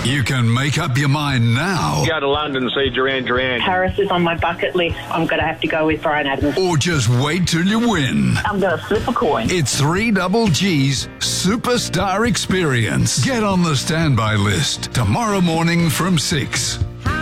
You can make up your mind now. Go to London and see Duran Duran. Paris is on my bucket list. I'm going to have to go with Bryan Adams. Or just wait till you win. I'm going to flip a coin. It's 3GG's Superstar Experience. Get on the standby list tomorrow morning from 6.